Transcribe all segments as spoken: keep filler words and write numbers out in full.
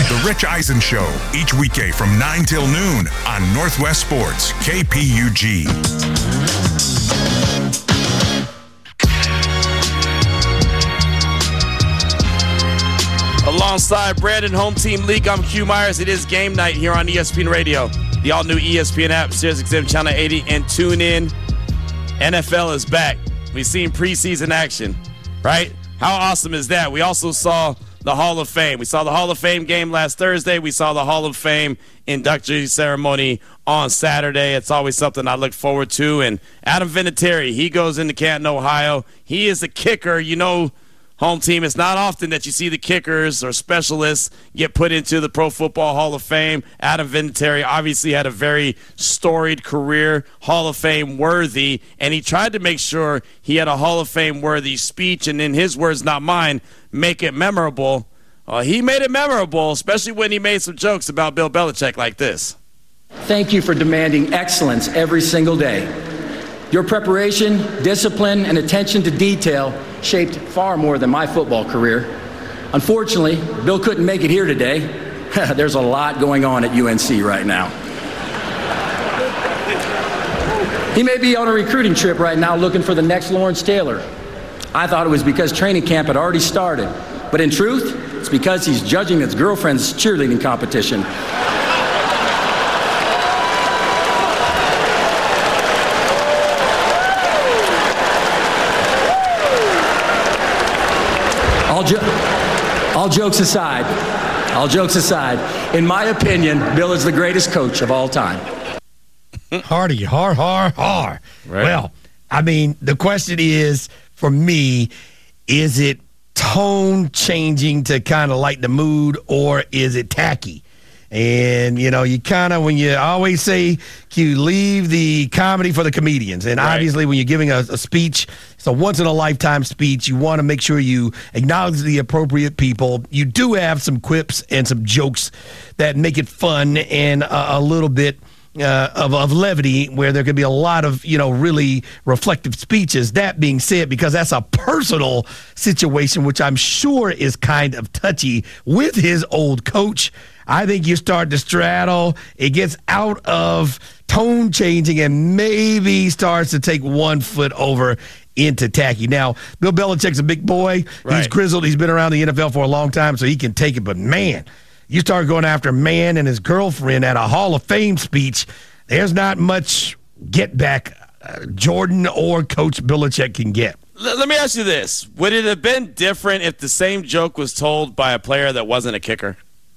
The Rich Eisen Show, each weekday from nine till noon on Northwest Sports, K P U G. Alongside Brandon, Home Team League, I'm Q Myers. It is game night here on E S P N Radio, the all-new E S P N app, SiriusXM Channel eighty, and tune in. N F L is back. We've seen preseason action, right? How awesome is that? We also saw the Hall of Fame. We saw the Hall of Fame game last Thursday. We saw the Hall of Fame induction ceremony on Saturday. It's always something I look forward to. And Adam Vinatieri, he goes into Canton, Ohio. He is a kicker. You know, Home Team, it's not often that you see the kickers or specialists get put into the Pro Football Hall of Fame. Adam Vinatieri obviously had a very storied career, Hall of Fame worthy, and he tried to make sure he had a Hall of Fame worthy speech, and in his words, not mine, make it memorable. Uh, he made it memorable, especially when he made some jokes about Bill Belichick like this. Thank you for demanding excellence every single day. Your preparation, discipline, and attention to detail shaped far more than my football career. Unfortunately, Bill couldn't make it here today. There's a lot going on at U N C right now. He may be on a recruiting trip right now looking for the next Lawrence Taylor. I thought it was because training camp had already started, but in truth, it's because he's judging his girlfriend's cheerleading competition. All, jo- all jokes aside, all jokes aside, in my opinion, Bill is the greatest coach of all time. Hardy, har, har, har. Right. Well, I mean, the question is, for me, is it tone changing to kind of lighten the mood, or is it tacky? And, you know, you kind of, when you always say, you leave the comedy for the comedians. And right. obviously, when you're giving a, a speech, it's a once-in-a-lifetime speech. You want to make sure you acknowledge the appropriate people. You do have some quips and some jokes that make it fun and a, a little bit Uh, of, of levity, where there could be a lot of, you know, really reflective speeches. That being said, because that's a personal situation, which I'm sure is kind of touchy with his old coach, I think you start to straddle. It gets out of tone changing and maybe starts to take one foot over into tacky. Now, Bill Belichick's a big boy. Right. He's grizzled. He's been around the N F L for a long time, so he can take it. But, man, you start going after man and his girlfriend at a Hall of Fame speech, there's not much get back uh, Jordan or Coach Belichick can get. L- let me ask you this. Would it have been different if the same joke was told by a player that wasn't a kicker?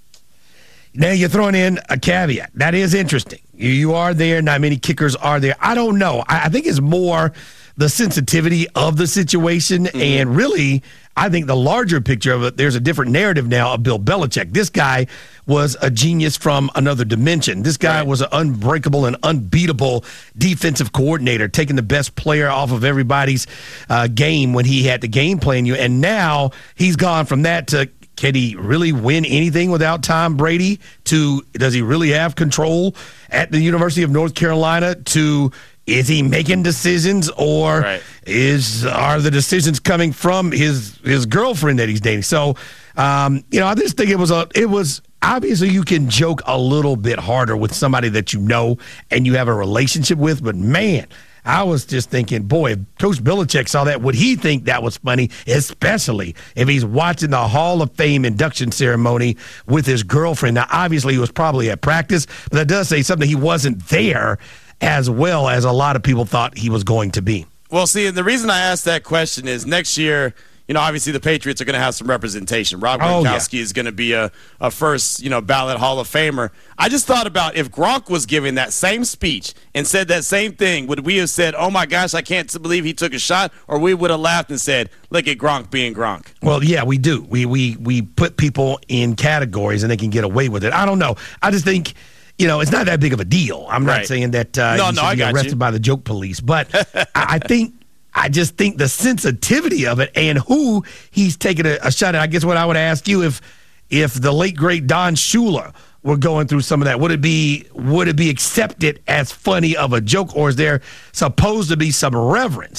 Now you're throwing in a caveat. That is interesting. You, you are there. Not many kickers are there. I don't know. I, I think it's more the sensitivity of the situation, mm-hmm. and really, I think the larger picture of it, there's a different narrative now of Bill Belichick. This guy was a genius from another dimension. This guy right. was an unbreakable and unbeatable defensive coordinator, taking the best player off of everybody's uh, game when he had to game plan you. And now he's gone from that to, can he really win anything without Tom Brady? To, does he really have control at the University of North Carolina? To, is he making decisions, or right. is are the decisions coming from his his girlfriend that he's dating? So, um, you know, I just think it was a it was obviously you can joke a little bit harder with somebody that you know and you have a relationship with, but man, I was just thinking, boy, if Coach Belichick saw that, would he think that was funny, especially if he's watching the Hall of Fame induction ceremony with his girlfriend? Now, obviously, he was probably at practice, but that does say something. He wasn't there as well as a lot of people thought he was going to be. Well, see, and the reason I asked that question is next year, you know, obviously the Patriots are going to have some representation. Rob Gronkowski oh, yeah. is going to be a, a first, you know, ballot Hall of Famer. I just thought about if Gronk was giving that same speech and said that same thing, would we have said, oh, my gosh, I can't believe he took a shot? Or we would have laughed and said, look at Gronk being Gronk. Well, yeah, we do. We, we, we put people in categories and they can get away with it. I don't know. I just think, you know, it's not that big of a deal. I'm not right. saying that uh, no, you no, should I get arrested you. by the joke police, but I think I just think the sensitivity of it and who he's taking a, a shot at. I guess what I would ask you, if if the late great Don Shula were going through some of that, would it be would it be accepted as funny of a joke, or is there supposed to be some reverence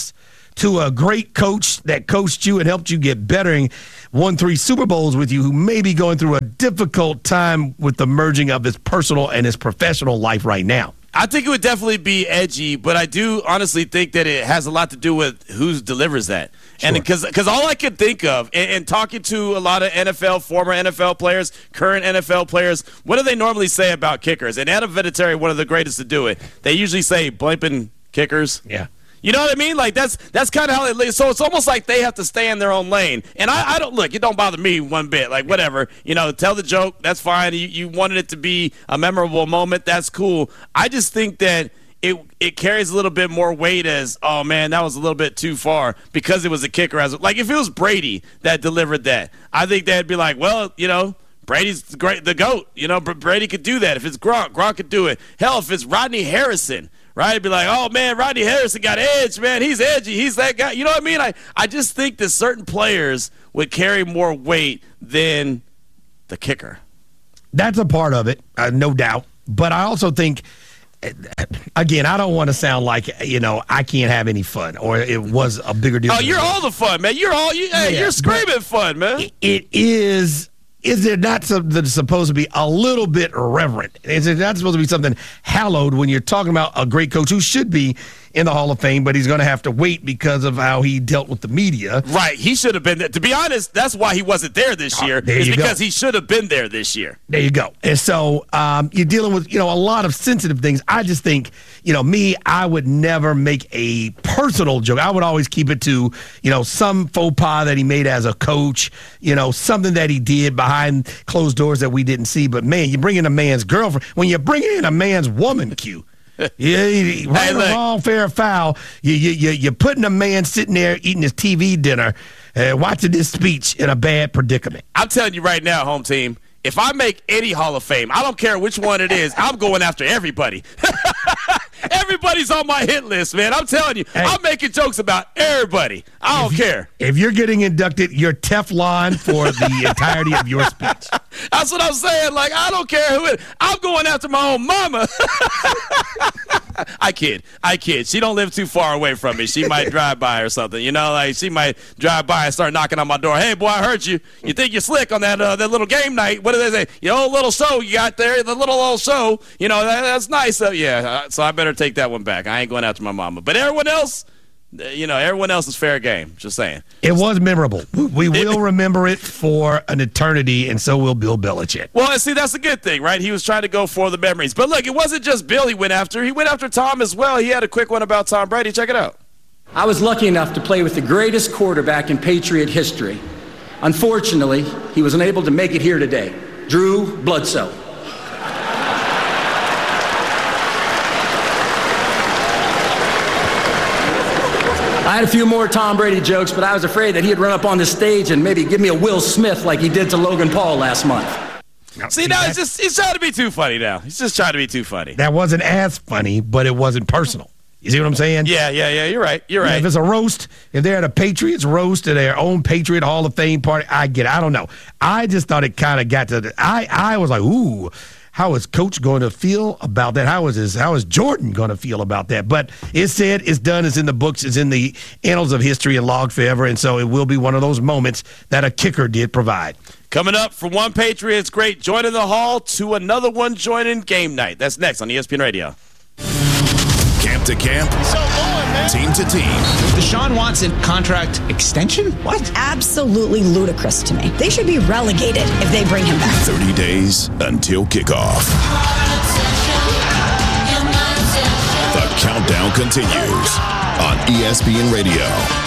to a great coach that coached you and helped you get better and won three Super Bowls with you, who may be going through a difficult time with the merging of his personal and his professional life right now? I think it would definitely be edgy, but I do honestly think that it has a lot to do with who delivers that. Sure. And because because all I could think of, and, and talking to a lot of N F L, former N F L players, current N F L players, what do they normally say about kickers? And Adam Vinatieri, one of the greatest to do it, they usually say blimping kickers. Yeah. You know what I mean? Like, that's that's kind of how it – so it's almost like they have to stay in their own lane. And I, I don't – look, it don't bother me one bit. Like, whatever. You know, tell the joke. That's fine. You, you wanted it to be a memorable moment. That's cool. I just think that it it carries a little bit more weight as, oh, man, that was a little bit too far because it was a kicker. As Like, if it was Brady that delivered that, I think they'd be like, well, you know – Brady's the great, the GOAT. You know, Brady could do that. If it's Gronk, Gronk could do it. Hell, if it's Rodney Harrison, right? It'd be like, oh, man, Rodney Harrison got edge, man. He's edgy. He's that guy. You know what I mean? I, I just think that certain players would carry more weight than the kicker. That's a part of it, uh, no doubt. But I also think, again, I don't want to sound like, you know, I can't have any fun or it was a bigger deal. Oh, you're all the fun, man. You're all, you, hey, yeah, you're screaming fun, man. It is. Is there not something that's supposed to be a little bit irreverent? Is it not supposed to be something hallowed when you're talking about a great coach who should be in the Hall of Fame, but he's going to have to wait because of how he dealt with the media? Right. He should have been there. To be honest, that's why he wasn't there this year. Oh, there is you because go. he should have been there this year. There you go. And so um, you're dealing with, you know, a lot of sensitive things. I just think, you know, me, I would never make a personal joke. I would always keep it to, you know, some faux pas that he made as a coach, you know, something that he did behind closed doors that we didn't see. But, man, you bring in a man's girlfriend. When you bring in a man's woman, Q, yeah, you, right hey, or wrong, fair or foul, you, you, you, you're putting a man sitting there eating his T V dinner, uh, watching this speech in a bad predicament. I'm telling you right now, home team, if I make any Hall of Fame, I don't care which one it is, I'm going after everybody. Everybody's on my hit list, man. I'm telling you, hey, I'm making jokes about everybody. I don't if care. You, if you're getting inducted, you're Teflon for the entirety of your speech. That's what I'm saying. Like, I don't care who it is. I'm going after my own mama. I kid. I kid. She don't live too far away from me. She might drive by or something. You know, like she might drive by and start knocking on my door. Hey, boy, I heard you. You think you're slick on that uh, that little game night. What do they say? Your old little show you got there, the little old show. You know, that, that's nice. Uh, yeah, so I better take that one back. I ain't going after my mama. But everyone else, you know, everyone else is fair game. Just saying. It was memorable. We will remember it for an eternity, and so will Bill Belichick. Well, see, that's a good thing, right? He was trying to go for the memories. But look, it wasn't just Bill he went after. He went after Tom as well. He had a quick one about Tom Brady. Check it out. I was lucky enough to play with the greatest quarterback in Patriot history. Unfortunately, he was unable to make it here today. Drew Bledsoe. I had a few more Tom Brady jokes, but I was afraid that he'd run up on the stage and maybe give me a Will Smith like he did to Logan Paul last month. No, see, see, now it's just he's trying to be too funny now. He's just trying to be too funny. That wasn't as funny, but it wasn't personal. You see what I'm saying? Yeah, yeah, yeah. You're right. You're right. Yeah, if it's a roast, if they're at a Patriots roast at their own Patriot Hall of Fame party, I get it. I don't know. I just thought it kind of got to the, I, I was like, ooh, how is Coach going to feel about that? How is his, how is Jordan going to feel about that? But it's said, it's done, it's in the books, it's in the annals of history and logged forever, and so it will be one of those moments that a kicker did provide. Coming up from one Patriots great joining the Hall to another one joining game night. That's next on E S P N Radio. Camp to camp, so going, team to team. Deshaun Watson contract extension? What? Absolutely ludicrous to me. They should be relegated if they bring him back. thirty days until kickoff. The countdown continues on E S P N Radio.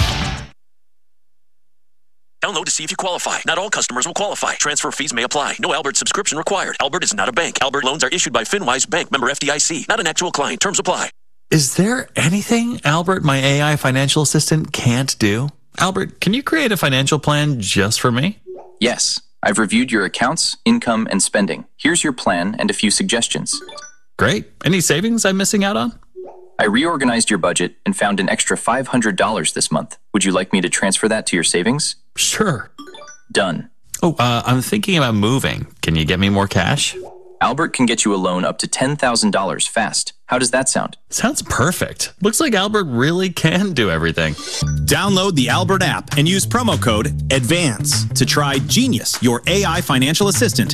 Download to see if you qualify. Not all customers will qualify. Transfer fees may apply. No Albert subscription required. Albert is not a bank. Albert loans are issued by FinWise Bank, member F D I C. Not an actual client. Terms apply. Is there anything Albert, my A I financial assistant, can't do? Albert, can you create a financial plan just for me? Yes. I've reviewed your accounts, income, and spending. Here's your plan and a few suggestions. Great. Any savings I'm missing out on? I reorganized your budget and found an extra five hundred dollars this month. Would you like me to transfer that to your savings? Sure. Done. Oh, uh, I'm thinking about moving. Can you get me more cash? Albert can get you a loan up to ten thousand dollars fast. How does that sound? Sounds perfect. Looks like Albert really can do everything. Download the Albert app and use promo code ADVANCE to try Genius, your A I financial assistant.